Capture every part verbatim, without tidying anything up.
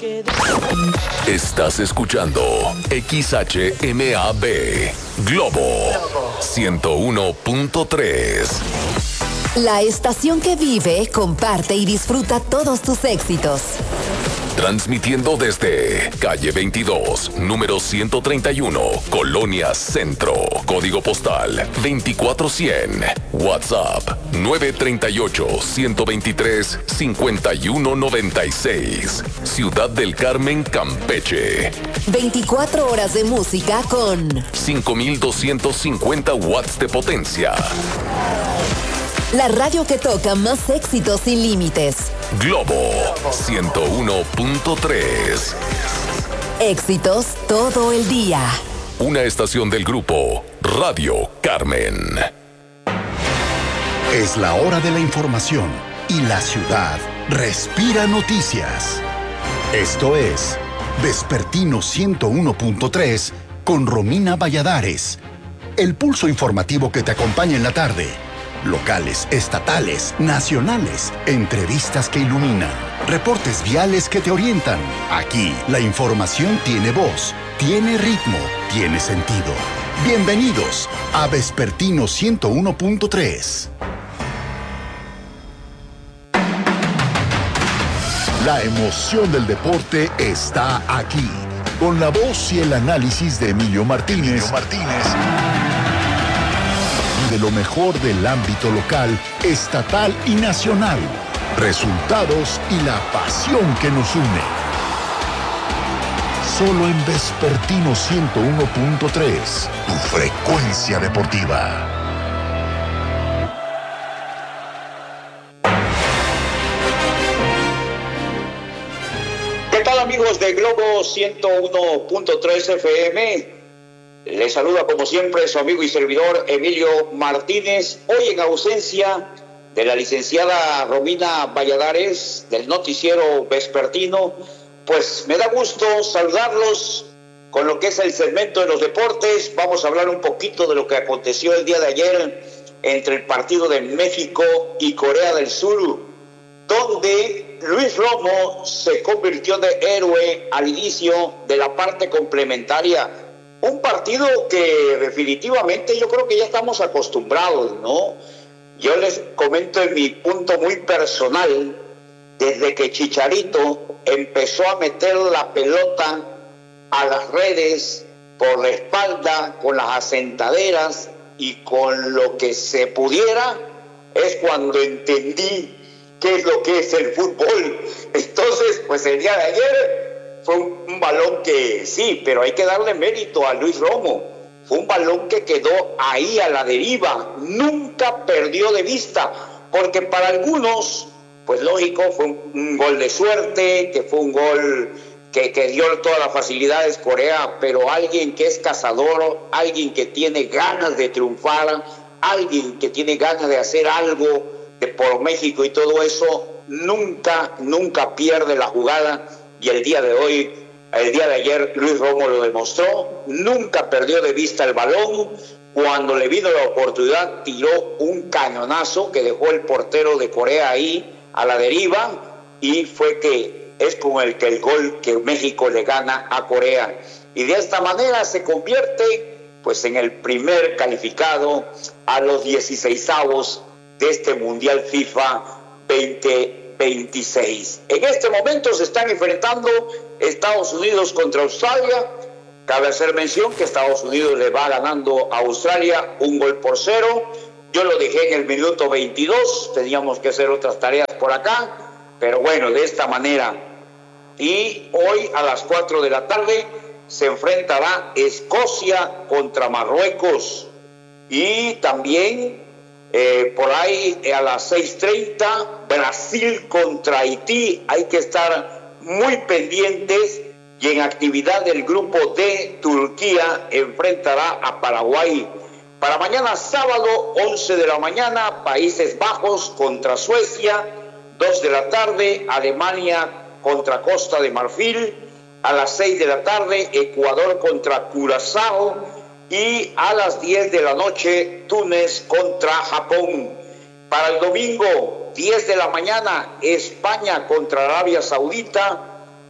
Estás escuchando X H M A B Globo ciento uno punto tres. La estación que vive, comparte y disfruta todos tus éxitos. Transmitiendo desde calle veintidós, número ciento treinta y uno, Colonia Centro. Código postal veinticuatro cien. WhatsApp nueve tres ocho, uno dos tres, cinco uno nueve seis. Ciudad del Carmen, Campeche. veinticuatro horas de música con cinco mil doscientos cincuenta watts de potencia. La radio que toca más éxitos sin límites. Globo ciento uno punto tres. Éxitos todo el día. Una estación del grupo Radio Carmen. Es la hora de la información y la ciudad respira noticias. Esto es Vespertino ciento uno punto tres con Romina Valladares. El pulso informativo que te acompaña en la tarde. Locales, estatales, nacionales, entrevistas que iluminan, reportes viales que te orientan. Aquí, la información tiene voz, tiene ritmo, tiene sentido. Bienvenidos a Vespertino ciento uno punto tres. La emoción del deporte está aquí, con la voz y el análisis de Emilio Martínez. Emilio Martínez. De lo mejor del ámbito local, estatal y nacional. Resultados y la pasión que nos une. Solo en Vespertino ciento uno punto tres, tu frecuencia deportiva. ¿Qué tal, amigos de Globo ciento uno punto tres F M? Les saluda como siempre su amigo y servidor Emilio Martínez, hoy en ausencia de la licenciada Romina Valladares del noticiero vespertino. Pues me da gusto saludarlos con lo que es el segmento de los deportes. Vamos a hablar un poquito de lo que aconteció el día de ayer entre el partido de México y Corea del Sur, donde Luis Romo se convirtió de héroe al inicio de la parte complementaria. Un partido que definitivamente yo creo que ya estamos acostumbrados, ¿no? Yo les comento en mi punto muy personal, desde que Chicharito empezó a meter la pelota a las redes por la espalda, con las asentaderas y con lo que se pudiera, es cuando entendí qué es lo que es el fútbol. Entonces, pues el día de ayer fue un, un balón que sí, pero hay que darle mérito a Luis Romo. Fue un balón que quedó ahí a la deriva, nunca perdió de vista, porque para algunos, pues lógico, fue un, un gol de suerte, que fue un gol que, que dio todas las facilidades Corea, pero alguien que es cazador, alguien que tiene ganas de triunfar, alguien que tiene ganas de hacer algo de por México y todo eso, nunca, nunca pierde la jugada. Y el día de hoy, el día de ayer, Luis Romo lo demostró, nunca perdió de vista el balón. Cuando le vino la oportunidad, tiró un cañonazo que dejó el portero de Corea ahí a la deriva, y fue que es con el que el gol que México le gana a Corea. Y de esta manera se convierte pues en el primer calificado a los dieciseisavos de este Mundial FIFA veinte veintiséis. En este momento se están enfrentando Estados Unidos contra Australia. Cabe hacer mención que Estados Unidos le va ganando a Australia un gol por cero. Yo lo dejé en el minuto veintidós, teníamos que hacer otras tareas por acá, pero bueno, de esta manera. Y hoy a las cuatro de la tarde se enfrentará Escocia contra Marruecos. Y también Eh, por ahí eh, a las seis treinta, Brasil contra Haití. Hay que estar muy pendientes. Y en actividad del grupo D, Turquía enfrentará a Paraguay. Para mañana sábado, once de la mañana, Países Bajos contra Suecia. dos de la tarde, Alemania contra Costa de Marfil. A las seis de la tarde, Ecuador contra Curazao. Y a las diez de la noche, Túnez contra Japón. Para el domingo, diez de la mañana, España contra Arabia Saudita.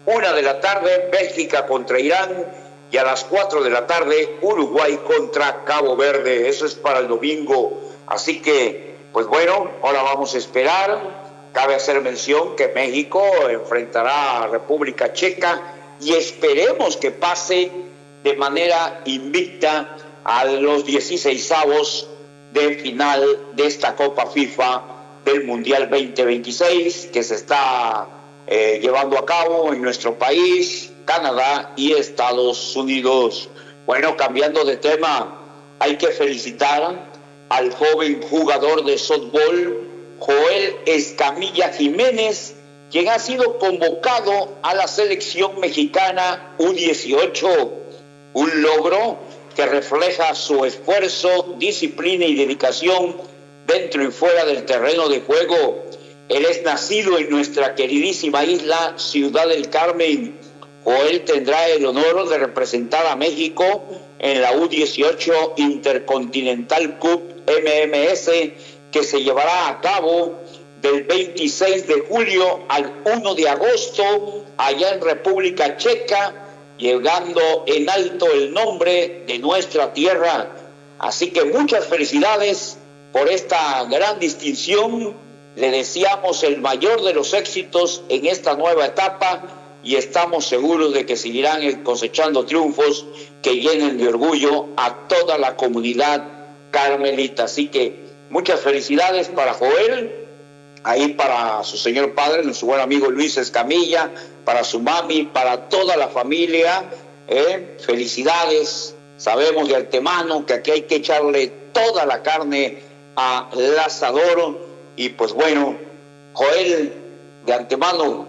una de la tarde, Bélgica contra Irán, y a las cuatro de la tarde, Uruguay contra Cabo Verde. Eso es para el domingo. Así que, pues bueno, ahora vamos a esperar. Cabe hacer mención que México enfrentará a República Checa y esperemos que pase de manera invicta a los dieciseisavos de final de esta Copa FIFA del Mundial veinte veintiséis que se está eh, llevando a cabo en nuestro país, Canadá y Estados Unidos. Bueno, cambiando de tema, hay que felicitar al joven jugador de softball Joel Escamilla Jiménez, quien ha sido convocado a la selección mexicana U dieciocho, un logro que refleja su esfuerzo, disciplina y dedicación dentro y fuera del terreno de juego. Él es nacido en nuestra queridísima isla, Ciudad del Carmen. Joel tendrá el honor de representar a México en la U dieciocho Intercontinental Cup M M S, que se llevará a cabo del veintiséis de julio al primero de agosto allá en República Checa, llegando en alto el nombre de nuestra tierra. Así que muchas felicidades por esta gran distinción. Le deseamos el mayor de los éxitos en esta nueva etapa y estamos seguros de que seguirán cosechando triunfos que llenen de orgullo a toda la comunidad carmelita. Así que muchas felicidades para Joel, ahí para su señor padre, nuestro buen amigo Luis Escamilla, para su mami, para toda la familia. ¿eh? Felicidades. Sabemos de antemano que aquí hay que echarle toda la carne al asador. Y pues bueno, Joel, de antemano,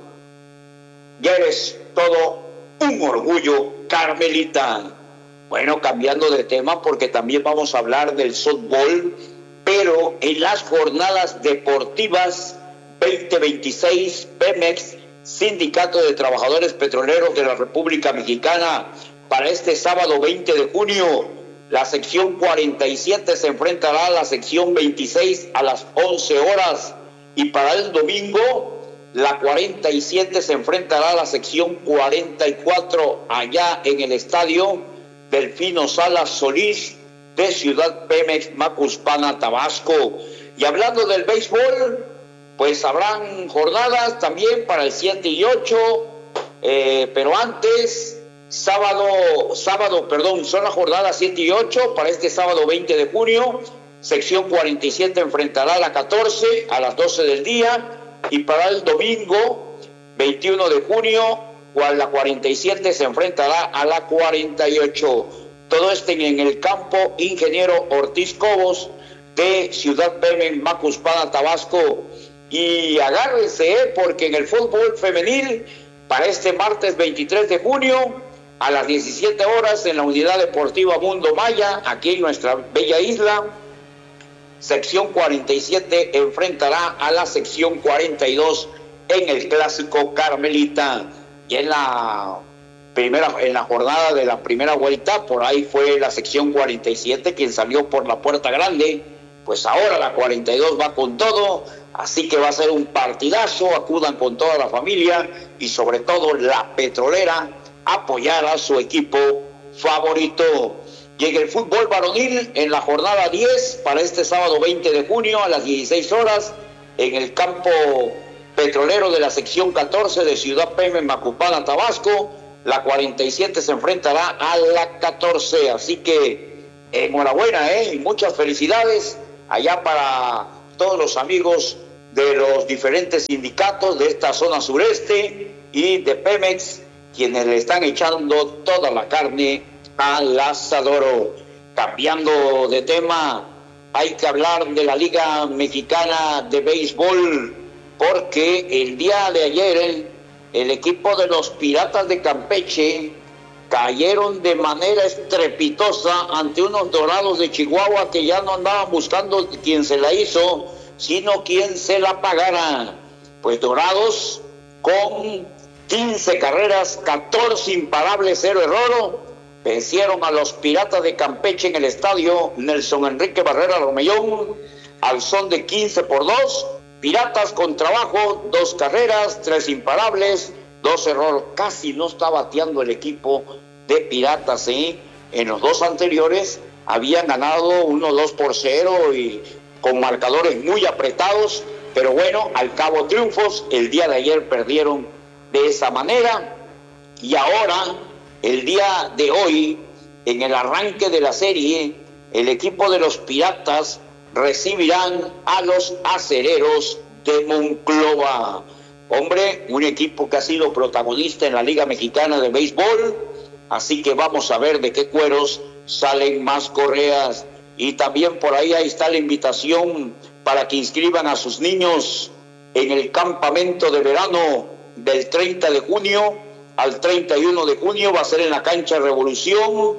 ya eres todo un orgullo carmelita. Bueno, cambiando de tema, porque también vamos a hablar del softball, pero en las jornadas deportivas veinte veintiséis, Pemex, Sindicato de Trabajadores Petroleros de la República Mexicana, para este sábado veinte de junio, la sección cuarenta y siete se enfrentará a la sección veintiséis a las once horas, y para el domingo, la cuarenta y siete se enfrentará a la sección cuarenta y cuatro allá en el estadio Delfino Salas Solís de Ciudad Pemex, Macuspana, Tabasco. Y hablando del béisbol, pues habrán jornadas también para el siete y ocho, eh, pero antes, sábado, sábado, perdón, son las jornadas siete y ocho para este sábado veinte de junio, sección cuarenta y siete enfrentará a la catorce a las doce del día, y para el domingo veintiuno de junio, la cuarenta y siete se enfrentará a la cuarenta y ocho. Todo esto en el campo Ingeniero Ortiz Cobos de Ciudad Pemex, Macuspana, Tabasco. Y agárrense, ¿eh? porque en el fútbol femenil, para este martes veintitrés de junio, a las diecisiete horas, en la Unidad Deportiva Mundo Maya, aquí en nuestra bella isla, sección cuarenta y siete enfrentará a la sección cuarenta y dos en el Clásico Carmelita. Y en la primera, en la jornada de la primera vuelta, por ahí fue la sección cuarenta y siete quien salió por la puerta grande. Pues ahora la cuarenta y dos va con todo, así que va a ser un partidazo. Acudan con toda la familia y sobre todo la petrolera a apoyar a su equipo favorito. Y en el fútbol varonil, en la jornada diez, para este sábado veinte de junio a las dieciséis horas, en el campo petrolero de la sección catorce de Ciudad Pemex, Macuspana, Tabasco, la cuarenta y siete se enfrentará a la catorce. Así que enhorabuena, ¿eh? y muchas felicidades allá para todos los amigos de los diferentes sindicatos de esta zona sureste y de Pemex, quienes le están echando toda la carne al asador. Cambiando de tema, hay que hablar de la Liga Mexicana de Béisbol, porque el día de ayer el, el equipo de los Piratas de Campeche cayeron de manera estrepitosa ante unos Dorados de Chihuahua que ya no andaban buscando quien se la hizo, sino quien se la pagara. Pues Dorados con quince carreras, catorce imparables, cero error, vencieron a los Piratas de Campeche en el estadio Nelson Enrique Barrera Romellón al son de quince por dos. Piratas con trabajo, dos carreras, tres imparables, dos errores, casi no está bateando el equipo de Piratas, ¿eh? En los dos anteriores habían ganado uno dos por cero y con marcadores muy apretados, pero bueno, al cabo triunfos. El día de ayer perdieron de esa manera y ahora, el día de hoy, en el arranque de la serie, el equipo de los Piratas recibirán a los Acereros de Monclova. Hombre, un equipo que ha sido protagonista en la Liga Mexicana de Béisbol, así que vamos a ver de qué cueros salen más correas. Y también por ahí, ahí está la invitación para que inscriban a sus niños en el campamento de verano del treinta de junio al treinta y uno de junio. Va a ser en la cancha Revolución.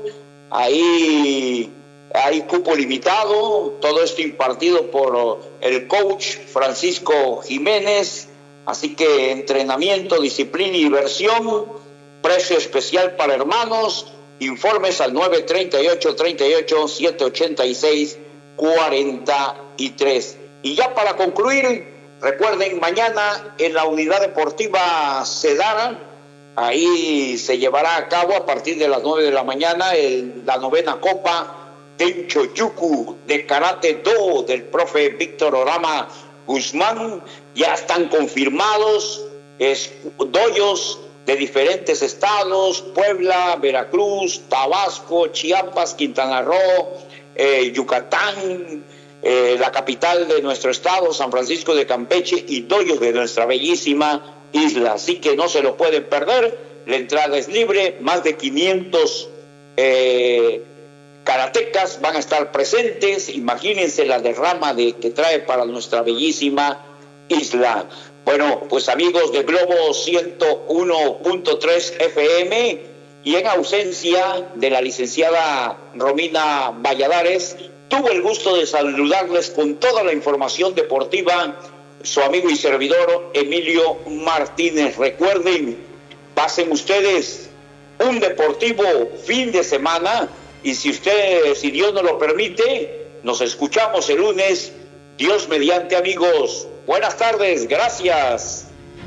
Ahí hay cupo limitado, todo esto impartido por el coach Francisco Jiménez. Así que entrenamiento, disciplina y diversión, precio especial para hermanos. Informes al nueve treinta y ocho, treinta y ocho, setecientos ochenta y seis, cuarenta y tres. Y ya para concluir, recuerden, mañana en la Unidad Deportiva Cedara, ahí se llevará a cabo a partir de las nueve de la mañana el, la novena Copa Tenchoyuku de Karate Do del profe Víctor Orama Guzmán. Ya están confirmados es, doyos de diferentes estados: Puebla, Veracruz, Tabasco, Chiapas, Quintana Roo, eh, Yucatán, eh, la capital de nuestro estado, San Francisco de Campeche, y doyos de nuestra bellísima isla. Así que no se lo pueden perder. La entrada es libre. Más de quinientos eh, karatecas van a estar presentes. Imagínense la derrama de, que trae para nuestra bellísima isla. Bueno, pues amigos de Globo ciento uno punto tres F M, y en ausencia de la licenciada Romina Valladares, tuvo el gusto de saludarles con toda la información deportiva su amigo y servidor Emilio Martínez. Recuerden, pasen ustedes un deportivo fin de semana, y si ustedes, si Dios nos lo permite, nos escuchamos el lunes, Dios mediante, amigos. Buenas tardes, gracias.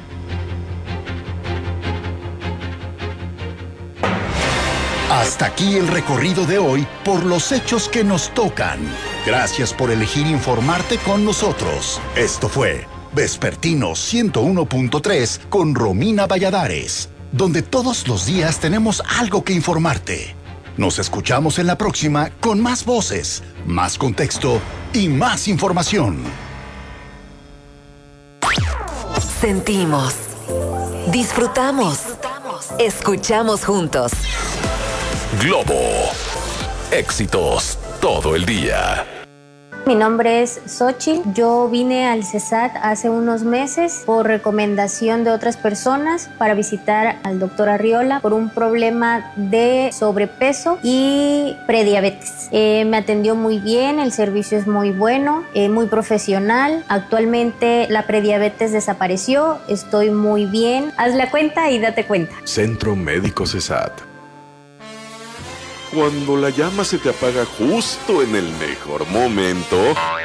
Hasta aquí el recorrido de hoy por los hechos que nos tocan. Gracias por elegir informarte con nosotros. Esto fue Vespertino ciento uno punto tres con Romina Valladares, donde todos los días tenemos algo que informarte. Nos escuchamos en la próxima con más voces, más contexto y más información. Sentimos, disfrutamos, escuchamos juntos. Globo. Éxitos todo el día. Mi nombre es Xochitl. Yo vine al CESAT hace unos meses por recomendación de otras personas para visitar al doctor Arriola por un problema de sobrepeso y prediabetes. Eh, me atendió muy bien, el servicio es muy bueno, eh, muy profesional. Actualmente la prediabetes desapareció, estoy muy bien. Haz la cuenta y date cuenta. Centro Médico CESAT. Cuando la llama se te apaga justo en el mejor momento,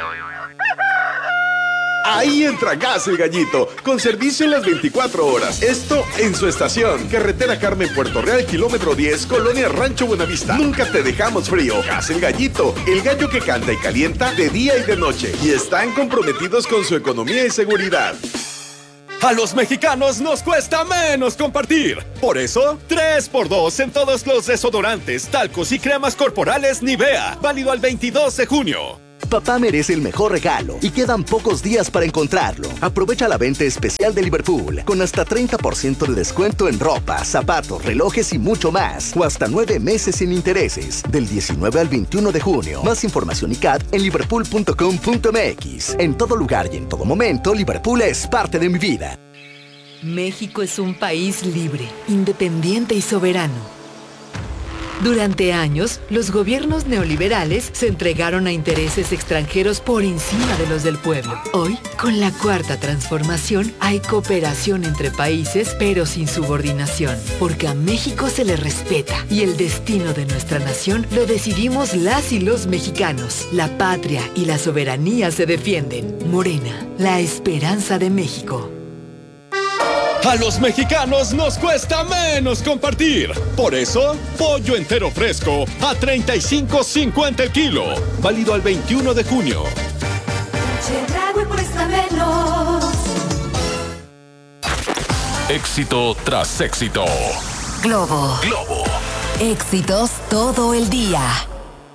ahí entra Gas El Gallito, con servicio en las veinticuatro horas. Esto en su estación, Carretera Carmen Puerto Real, kilómetro diez, Colonia Rancho Buenavista. Nunca te dejamos frío. Gas El Gallito, el gallo que canta y calienta de día y de noche. Y están comprometidos con su economía y seguridad. A los mexicanos nos cuesta menos compartir. Por eso, tres por dos en todos los desodorantes, talcos y cremas corporales Nivea. Válido al veintidós de junio. Papá merece el mejor regalo y quedan pocos días para encontrarlo. Aprovecha la venta especial de Liverpool con hasta treinta por ciento de descuento en ropa, zapatos, relojes y mucho más. O hasta nueve meses sin intereses. Del diecinueve al veintiuno de junio. Más información y C A D en liverpool punto com punto m x. En todo lugar y en todo momento, Liverpool es parte de mi vida. México es un país libre, independiente y soberano. Durante años, los gobiernos neoliberales se entregaron a intereses extranjeros por encima de los del pueblo. Hoy, con la cuarta transformación, hay cooperación entre países, pero sin subordinación, porque a México se le respeta y el destino de nuestra nación lo decidimos las y los mexicanos. La patria y la soberanía se defienden. Morena, la esperanza de México. A los mexicanos nos cuesta menos compartir. Por eso, pollo entero fresco a treinta y cinco cincuenta el kilo. Válido al veintiuno de junio. Chedraui cuesta menos. Éxito tras éxito. Globo. Globo. Éxitos todo el día.